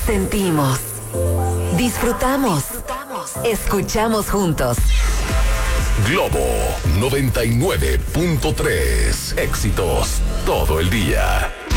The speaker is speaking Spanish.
Sentimos, disfrutamos, escuchamos juntos. Globo 99.3. Éxitos todo el día.